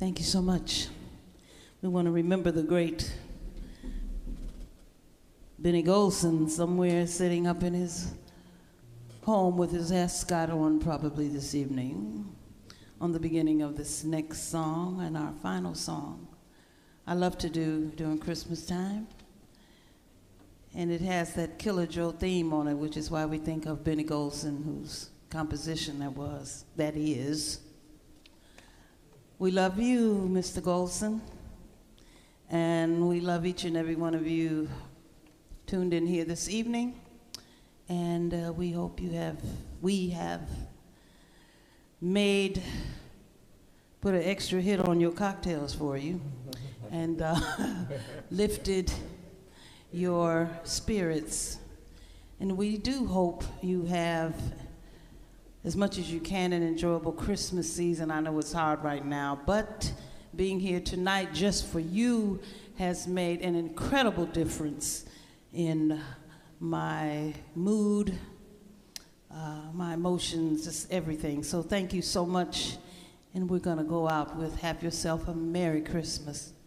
Thank you so much. We want to remember the great Benny Golson somewhere sitting up in his home with his ascot on probably this evening on the beginning of this next song and our final song I love to do during Christmas time. And it has that Killer Joe theme on it, which is why we think of Benny Golson, whose composition that is. We love you, Mr. Golson, and we love each and every one of you tuned in here this evening, and we hope we have put an extra hit on your cocktails for you, and lifted your spirits, and we do hope you have as much as you can an enjoyable Christmas season. I know it's hard right now, but being here tonight just for you has made an incredible difference in my mood, my emotions, just everything. So thank you so much, and we're gonna go out with Have Yourself a Merry Christmas.